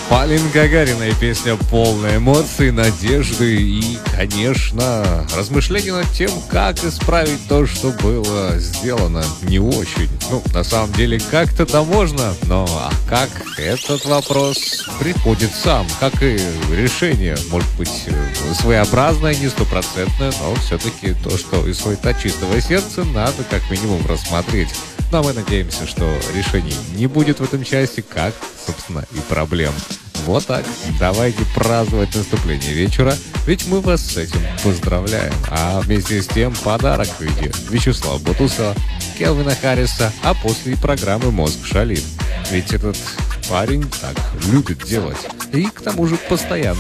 Полина Гагарина и песня полная эмоций, надежды и, конечно, размышления над тем, как исправить то, что было сделано не очень. Ну, на самом деле, как-то можно, но как этот вопрос приходит сам, как и решение, может быть, своеобразное, не стопроцентное, но все-таки то, что исходит от чистого сердца, надо как минимум рассмотреть. Но мы надеемся, что решений не будет в этом часе, как, собственно, и проблем. Вот так. Давайте праздновать наступление вечера, ведь мы вас с этим поздравляем. А вместе с тем подарок в виде Вячеслава Бутусова, Келвина Харриса, а после программы «Мозг шалит». Ведь этот парень так любит делать. И к тому же постоянно